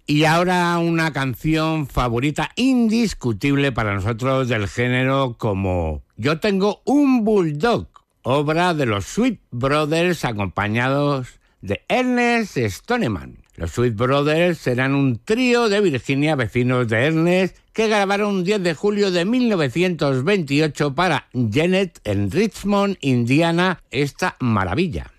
Y ahora una canción favorita indiscutible para nosotros del género como Yo tengo un bulldog, obra de los Sweet Brothers acompañados de Ernest Stoneman. Los Sweet Brothers eran un trío de Virginia, vecinos de Ernest, que grabaron un 10 de julio de 1928 para Janet en Richmond, Indiana, esta maravilla.